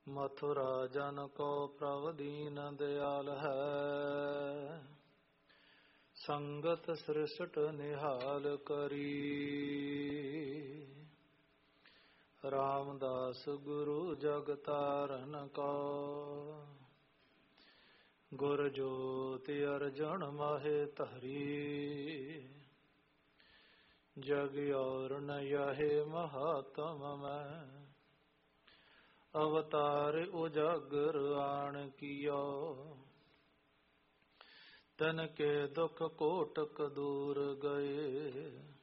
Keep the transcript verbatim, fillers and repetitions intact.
मथुरा जन को प्रभु दीन दयाल है। संगत सृष्ट निहाल करी। रामदास गुरु जग तारन को। गुर ज्योति अर्जन माहे तहरी। जग और न यहे महात्म में। अवतार उजागर आन कियो। तन के दुख कोटक दूर गए।